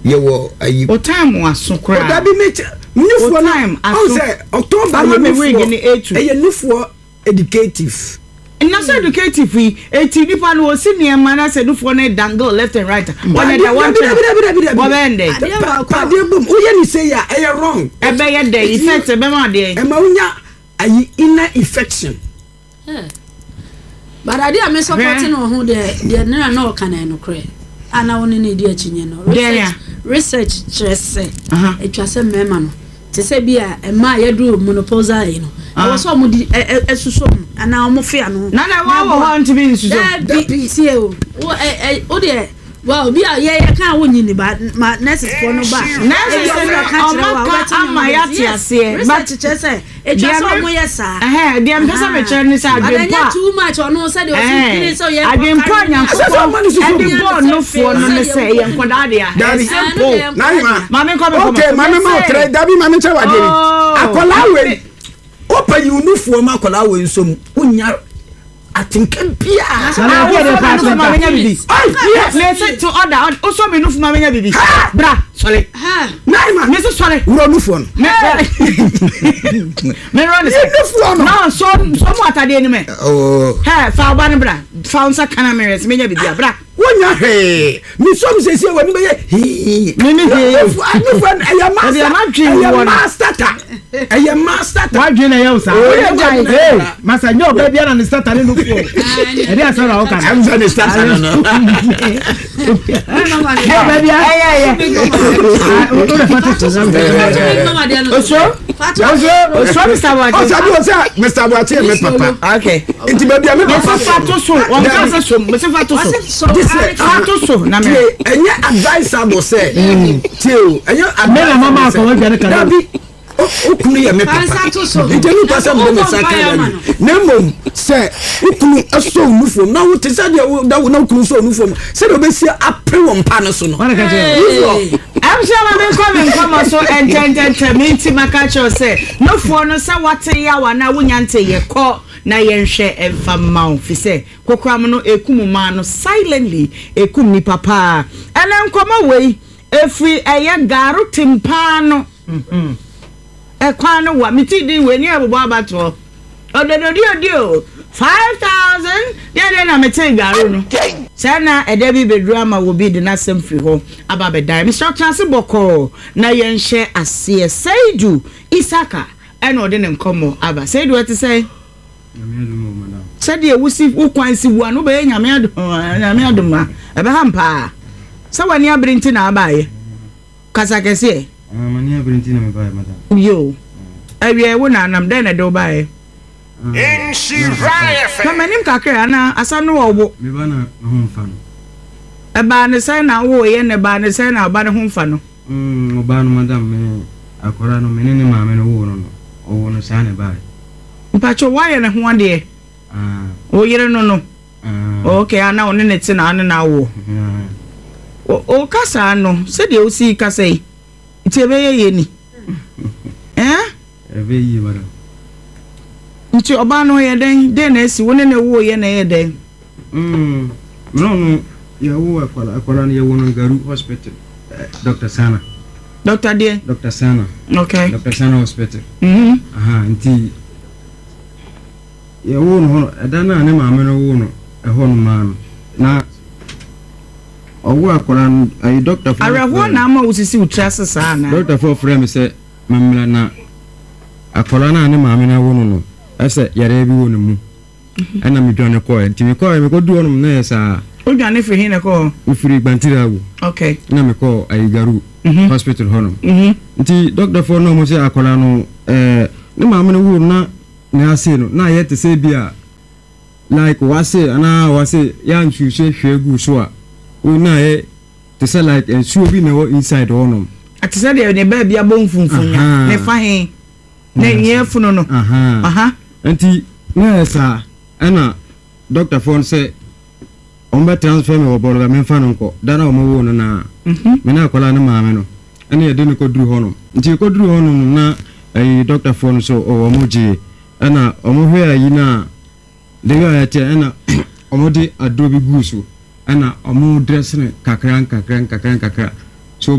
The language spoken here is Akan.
yewo ayi o time asokra o da bi me nufuo time o say October me wig ni A2 eye nufuo educative na so educative yi eti nipa no o si niema na se nufuo na dangle left and right one the one wo bende pade bom o ye ni say ya eye wrong e be ye dey effect e be ma dey e ma unya ayi inner infection but I dey am supporting on who the na o kan no kre ana woni ne di achinye no research stress etwa se mema no te se bia e ma ye do menopausal yi no awo so mo di esuso ana mo fe ano na wo ho ntimi nsuso bi see o de wow bi ye kan wonyi ni ba nurses for no ba nurses ka ama ya ti ase but che se etwa so mo yesa de am pesa me chere ni sa adwempa too much ono se de o si so ye adwempa nyankopon adwempa no fo no ne se ye nkoda de a simple na mame ko be okay mame ma kre dabi mame che wade ni akola we opa yi unufuo ma akola we nsom unya atinka bia na wo de pass ma menya bibi let's say to order also me nufu ma menya bibi bra sorry naima me so sorry uro nufu no me run nufu no no so mo atade ni me fa ba ni bra fa unsa kana me res menya bibi bra wonya he mi so mi sese wani be he nufu aya master wa dwe na ye usa masa nyo ba bia na ni starter ni nufu e dia so ra o kan am so starter no ba bia o to so Mr. Boatie me papa okay inti ba bia me papa fato so won ka se so me se fato so na me enye advisable say tio enye amela mama ko wa bia ka ukunu ya me papa ntenu pasa mo me saka na mom se ukunu aso nufo na wo tisa de na ukunu so nufo se do be si apre wo mpa no so no am sure ma me come so entente minti makacho se nufo no se wate ya wa na wunyante ye ko na yenhwe emfa mawo fi se kokram no ekumu ma no silently ekum ni papa ele nkoma wei efri eye garu timpa no ekwano wa mitidi weni abubo abato odododio 5,000 de na mete garu no sana edebi bedruama wo bi de na semfri ho aba bedai Mr. Transi boko na yenhye ase Saidu Isaka eno de ne nkomo aba Saidu ati say sadi ewusi ukwan si bua no be nyame adoma ebe ha mpa sa wani abrinti na abaye kasa kese mani abrinti na me bae madam yo awie wo na nam den na do bae kama nim kakra na asa no wo me ba na homfa no eba ne sai na wo ye ne ba ne sai na ba ne homfa no oba no madam me akora no me ne maame no wo no o no sa ne bae mpacho wa ye ne ho ade o yire no okay ana one ne ti na ane na wo o kasa no se de o si kasa yi ti ebe ye ni ebe yi madam nti oba no ye den na esi woni na wo ye na ye den no ya wo akwala na ye wo no Garu hospital Dr. Sana Dr. Sana okay Dr. Sana hospital nti ya wo no edana ne maame no wo no eho no ma no na owo akwala ay doctor for arawo na ma usisi utrase sa na doctor for frame say mamla na akwala na ne maame na wo no ese yare bi wo no mu ana mi dwane ko enti mi ko du onum na yesa o dwane fi hin ko ufiri gbantira wo okay na mi ko ay Garu hospital honum nti doctor for no mo say akwala no ne maame no wo na na ase no na yete say bia like wase ana wase ya nchuche hwegu so a o na ye te say like ensuo bi na wo inside honum ati say de ne ba bia bon funfun ya ne fa hin na ye funu no nti na esa ana doctor phone say on be transfer me obo ga me fa no nko dana o mo wo no na me na akola na maame no ene ye de ne ko duru honum nti ko duru honum na doctor phone so o mo ji ana o mo hwe ayi na de ga ya ana o mo di adobe gusu ana o mo dress ne kakran